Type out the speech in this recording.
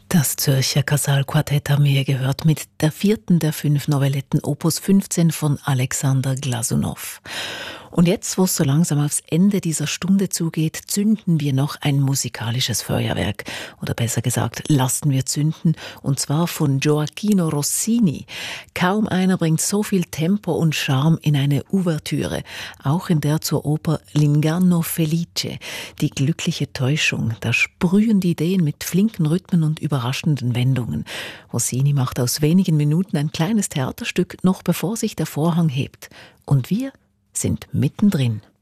Das Zürcher Casal-Quartett haben wir hier gehört mit der vierten der 5 Novelletten Opus 15 von Alexander Glasunow. Und jetzt, wo es so langsam aufs Ende dieser Stunde zugeht, zünden wir noch ein musikalisches Feuerwerk. Oder besser gesagt, lassen wir zünden. Und zwar von Gioachino Rossini. Kaum einer bringt so viel Tempo und Charme in eine Ouvertüre. Auch in der zur Oper L'Inganno Felice, die glückliche Täuschung. Da sprühen die Ideen mit flinken Rhythmen und überraschenden Wendungen. Rossini macht aus wenigen Minuten ein kleines Theaterstück, noch bevor sich der Vorhang hebt. Und wir sind mittendrin.